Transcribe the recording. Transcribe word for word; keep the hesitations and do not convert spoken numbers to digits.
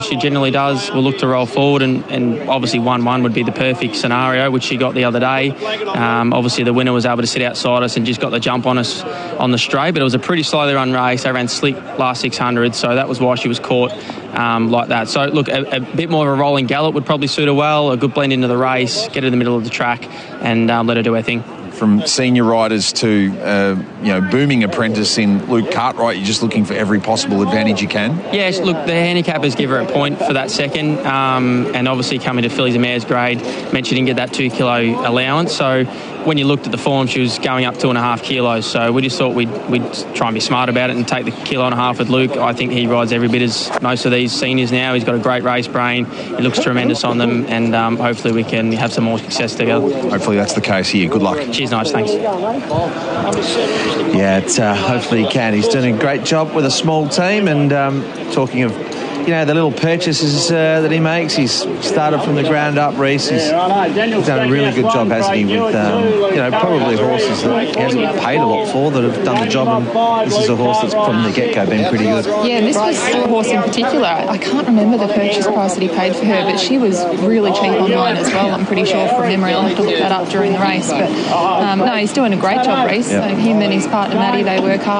She generally does. We'll look to roll forward, and, and obviously one one would be the perfect scenario, which she got the other day. Um, obviously the winner was able to sit outside us and just got the jump on us on the straight, but it was a pretty slowly run race. They ran slick last six hundred, so that was why she was caught um, like that. So look, a, a bit more of a rolling gallop would probably suit her well, a good blend into the race, get her in the middle of the track and um, let her do her thing. From senior riders to uh, you know, booming apprentice in Luke Cartwright, you're just looking for every possible advantage you can. Yes, look, the handicappers give her a point for that second, um, and obviously coming to fillies and mares grade meant she didn't get that two kilo allowance. So when you looked at the form, she was going up two and a half kilos. So we just thought we'd, we'd try and be smart about it and take the kilo and a half with Luke. I think he rides every bit as most of these seniors now. He's got a great race brain. He looks tremendous on them, and um, hopefully we can have some more success together. Hopefully that's the case here. Good luck. Cheers, Nige. Thanks. Yeah, it's, uh, hopefully he can. He's done a great job with a small team, and um, talking of, you know, the little purchases uh, that he makes, he's started from the ground up, Reese. He's, he's done a really good job, hasn't he, with, um, you know, probably horses that he hasn't paid a lot for that have done the job, and this is a horse that's from the get-go been pretty good. Yeah, and this was a horse in particular. I can't remember the purchase price that he paid for her, but she was really cheap online as well, I'm pretty sure, from memory. I'll have to look that up during the race. But um, no, he's doing a great job, Reese. Yep. So him and his partner Maddie, they work hard.